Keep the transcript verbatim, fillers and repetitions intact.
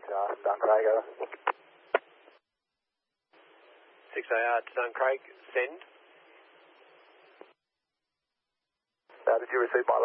uh, Dun Craig, over. six A R to Dun Craig, send. Uh, did you receive my